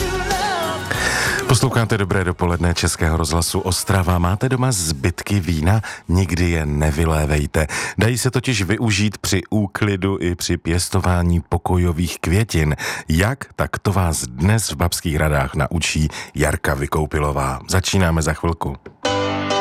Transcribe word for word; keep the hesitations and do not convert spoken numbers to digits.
Posloucháte Dobré dopoledne Českého rozhlasu Ostrava. Máte doma zbytky vína? Nikdy je nevylévejte. Dají se totiž využít při úklidu i při pěstování pokojových květin. Jak? Tak to vás dnes v Babských Hradách naučí Jarka Vykoupilová. Začínáme za chvilku.